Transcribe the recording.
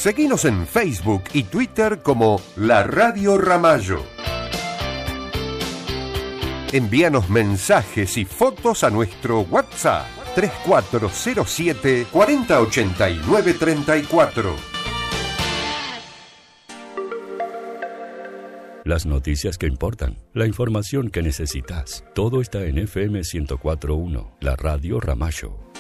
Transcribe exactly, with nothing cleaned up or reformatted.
Seguinos en Facebook y Twitter como La Radio Ramallo. Envíanos mensajes y fotos a nuestro WhatsApp tres cuatro cero siete, cuatro cero ocho nueve, tres cuatro. Las noticias que importan, la información que necesitas, todo está en F M ciento cuatro punto uno, la Radio Ramallo.